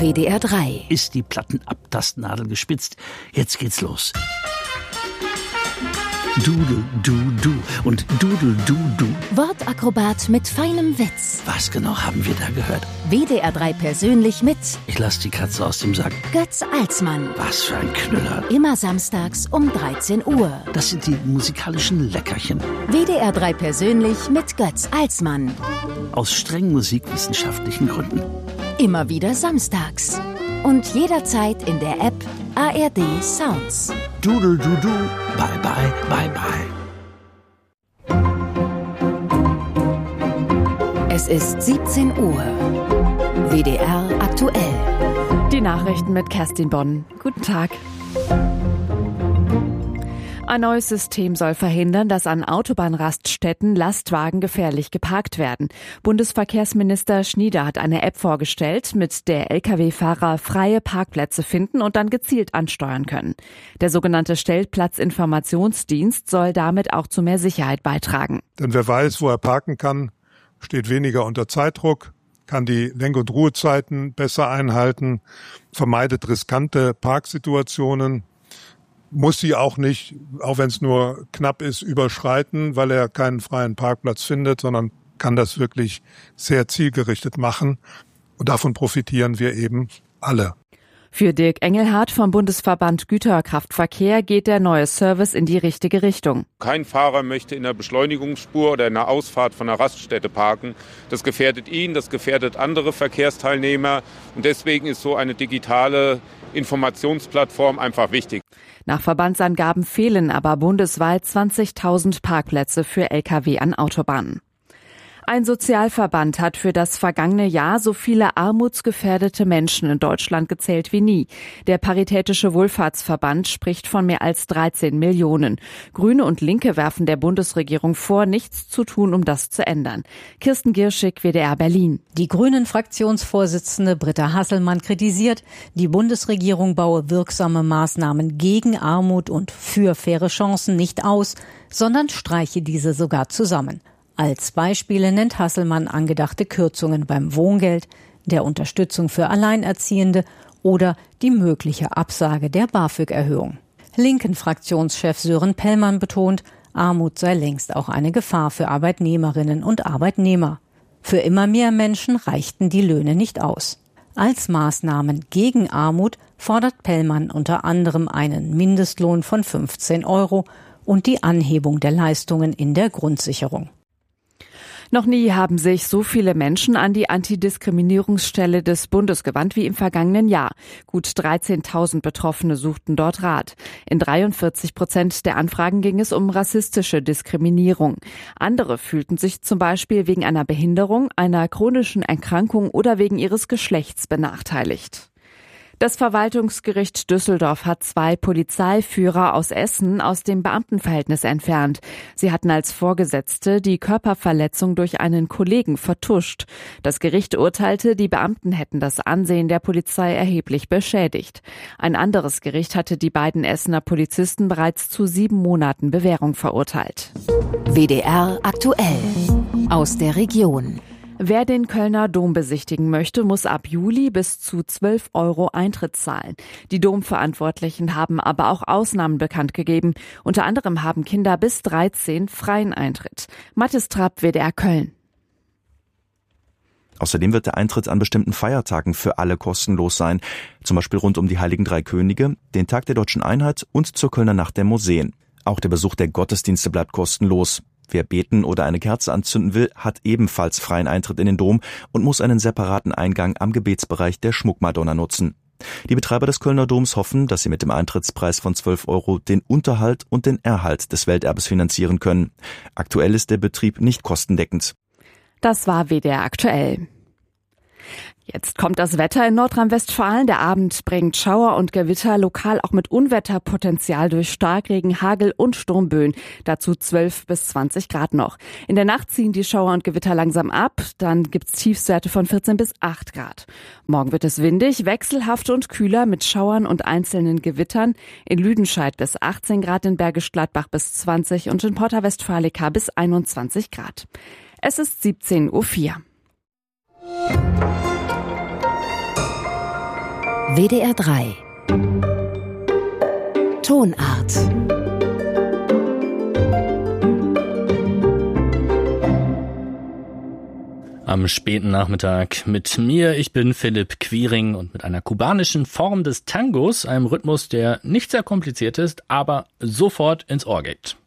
WDR 3. Ist die Plattenabtastnadel gespitzt? Jetzt geht's los. Dudel, du, du und Dudel, du, du. Wortakrobat mit feinem Witz. Was genau haben wir da gehört? WDR 3 persönlich mit Ich lass die Katze aus dem Sack. Götz Alsmann. Was für ein Knüller. Immer samstags um 13 Uhr. Das sind die musikalischen Leckerchen. WDR 3 persönlich mit Götz Alsmann. Aus streng musikwissenschaftlichen Gründen. Immer wieder samstags. Und jederzeit in der App ARD Sounds. Dudel, du, du. Bye, bye, bye, bye. Es ist 17 Uhr. WDR aktuell. Die Nachrichten mit Kerstin Bonn. Guten Tag. Ein neues System soll verhindern, dass an Autobahnraststätten Lastwagen gefährlich geparkt werden. Bundesverkehrsminister Schnieder hat eine App vorgestellt, mit der Lkw-Fahrer freie Parkplätze finden und dann gezielt ansteuern können. Der sogenannte Stellplatzinformationsdienst soll damit auch zu mehr Sicherheit beitragen. Denn wer weiß, wo er parken kann, steht weniger unter Zeitdruck, kann die Lenk- und Ruhezeiten besser einhalten, vermeidet riskante Parksituationen, muss sie auch nicht, auch wenn es nur knapp ist, überschreiten, weil er keinen freien Parkplatz findet, sondern kann das wirklich sehr zielgerichtet machen. Und davon profitieren wir eben alle. Für Dirk Engelhardt vom Bundesverband Güterkraftverkehr geht der neue Service in die richtige Richtung. Kein Fahrer möchte in der Beschleunigungsspur oder in der Ausfahrt von einer Raststätte parken. Das gefährdet ihn, das gefährdet andere Verkehrsteilnehmer. Und deswegen ist so eine digitale Informationsplattform einfach wichtig. Nach Verbandsangaben fehlen aber bundesweit 20.000 Parkplätze für Lkw an Autobahnen. Ein Sozialverband hat für das vergangene Jahr so viele armutsgefährdete Menschen in Deutschland gezählt wie nie. Der Paritätische Wohlfahrtsverband spricht von mehr als 13 Millionen. Grüne und Linke werfen der Bundesregierung vor, nichts zu tun, um das zu ändern. Kirsten Gierschig, WDR Berlin. Die Grünen-Fraktionsvorsitzende Britta Hasselmann kritisiert, die Bundesregierung baue wirksame Maßnahmen gegen Armut und für faire Chancen nicht aus, sondern streiche diese sogar zusammen. Als Beispiele nennt Hasselmann angedachte Kürzungen beim Wohngeld, der Unterstützung für Alleinerziehende oder die mögliche Absage der BAföG-Erhöhung. Linken-Fraktionschef Sören Pellmann betont, Armut sei längst auch eine Gefahr für Arbeitnehmerinnen und Arbeitnehmer. Für immer mehr Menschen reichten die Löhne nicht aus. Als Maßnahmen gegen Armut fordert Pellmann unter anderem einen Mindestlohn von 15 € und die Anhebung der Leistungen in der Grundsicherung. Noch nie haben sich so viele Menschen an die Antidiskriminierungsstelle des Bundes gewandt wie im vergangenen Jahr. Gut 13.000 Betroffene suchten dort Rat. In 43% der Anfragen ging es um rassistische Diskriminierung. Andere fühlten sich zum Beispiel wegen einer Behinderung, einer chronischen Erkrankung oder wegen ihres Geschlechts benachteiligt. Das Verwaltungsgericht Düsseldorf hat 2 Polizeiführer aus Essen aus dem Beamtenverhältnis entfernt. Sie hatten als Vorgesetzte die Körperverletzung durch einen Kollegen vertuscht. Das Gericht urteilte, die Beamten hätten das Ansehen der Polizei erheblich beschädigt. Ein anderes Gericht hatte die beiden Essener Polizisten bereits zu 7 Monaten Bewährung verurteilt. WDR aktuell. Aus der Region. Wer den Kölner Dom besichtigen möchte, muss ab Juli bis zu 12 € Eintritt zahlen. Die Domverantwortlichen haben aber auch Ausnahmen bekannt gegeben. Unter anderem haben Kinder bis 13 freien Eintritt. Mathis Trapp, WDR Köln. Außerdem wird der Eintritt an bestimmten Feiertagen für alle kostenlos sein. Zum Beispiel rund um die Heiligen Drei Könige, den Tag der Deutschen Einheit und zur Kölner Nacht der Museen. Auch der Besuch der Gottesdienste bleibt kostenlos. Wer beten oder eine Kerze anzünden will, hat ebenfalls freien Eintritt in den Dom und muss einen separaten Eingang am Gebetsbereich der Schmuckmadonna nutzen. Die Betreiber des Kölner Doms hoffen, dass sie mit dem Eintrittspreis von 12 € den Unterhalt und den Erhalt des Welterbes finanzieren können. Aktuell ist der Betrieb nicht kostendeckend. Das war WDR aktuell. Jetzt kommt das Wetter in Nordrhein-Westfalen. Der Abend bringt Schauer und Gewitter, lokal auch mit Unwetterpotenzial durch Starkregen, Hagel und Sturmböen. Dazu 12 bis 20 Grad noch. In der Nacht ziehen die Schauer und Gewitter langsam ab. Dann gibt's Tiefstwerte von 14 bis 8 Grad. Morgen wird es windig, wechselhaft und kühler mit Schauern und einzelnen Gewittern. In Lüdenscheid bis 18 Grad, in Bergisch Gladbach bis 20 und in Porta Westfalica bis 21 Grad. Es ist 17:04 Uhr. WDR 3 Tonart. Am späten Nachmittag mit mir, ich bin Philipp Quiring und mit einer kubanischen Form des Tangos, einem Rhythmus, der nicht sehr kompliziert ist, aber sofort ins Ohr geht.